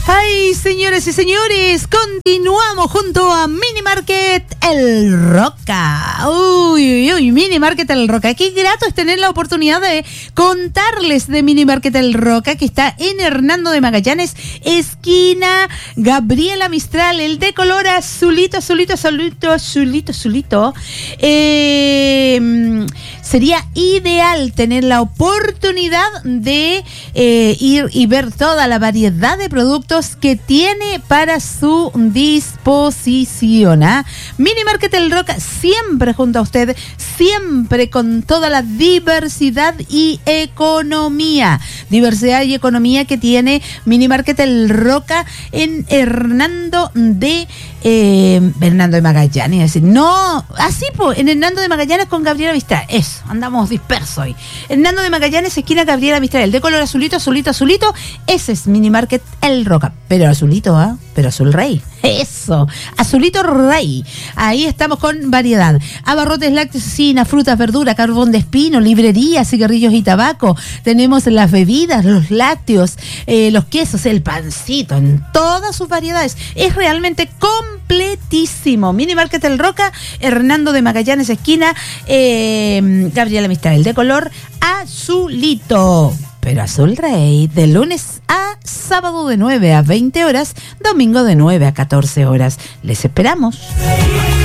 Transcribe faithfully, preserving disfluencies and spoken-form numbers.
Ay, señores y señores, continuamos junto a Mini Market El Roca. Uy, uy, uy, Mini Market El Roca. Qué grato es tener la oportunidad de contarles de Mini Market El Roca, que está en Hernando de Magallanes, esquina Gabriela Mistral, el de color azulito, azulito, azulito, azulito, azulito. Eh, sería ideal tener la oportunidad de eh, ir y ver toda la variedad de productos que tiene para su disposición. ¿eh? Mini Market El Roca, siempre junto a usted, siempre con toda la diversidad y economía. Diversidad y economía que tiene Mini Market El Roca en Hernando de eh, Hernando de Magallanes. Es decir, no, así pues, en Hernando de Magallanes con Gabriela Mistral. Eso, andamos dispersos hoy. Hernando de Magallanes, esquina Gabriela Mistral, el de color azulito, azulito, azulito. Ese es Mini Market El Roca. Pero azulito, ¿ah? ¿eh? Pero azul rey. Eso, azulito rey. Ahí estamos con variedad. Abarrotes lácteos, cecina, frutas, verduras, carbón de espino, librería, cigarrillos y tabaco. Tenemos las bebidas, los lácteos, eh, los quesos, el pancito, en todas sus variedades. Es realmente completísimo. Mini Market El Roca, Hernando de Magallanes, esquina eh, Gabriela Mistral, de color azulito. Pero azul rey, de lunes a sábado de nueve a veinte horas, domingo de nueve a catorce horas. Les esperamos.